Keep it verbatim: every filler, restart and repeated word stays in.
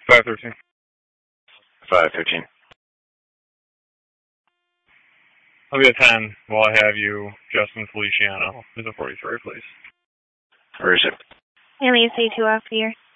five thirteen. five thirteen. I'll be at ten while I have you, Justin Feliciano. There's a forty-three, please. Where is it? Alias A two off here.